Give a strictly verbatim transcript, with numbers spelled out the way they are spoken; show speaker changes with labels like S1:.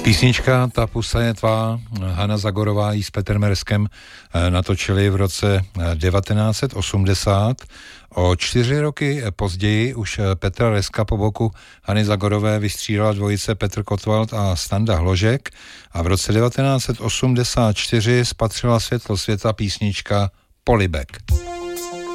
S1: Písnička Ta pusa je tvá, Hana Zagorová ji s Petrem Merskem natočili v roce devatenáct set osmdesát. O čtyři roky později už Petra Reska po boku Hany Zagorové vystřídala dvojice Petr Kotwald a Standa Hložek a v roce devatenáct set osmdesát čtyři spatřila světlo světa písnička Polibek.